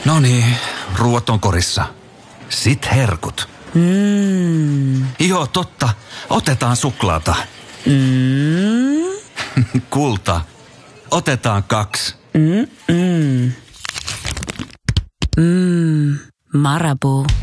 Noniin, ruuat on korissa. Sit herkut. Joo, totta. Otetaan suklaata. Kulta. Otetaan 2. Marabou.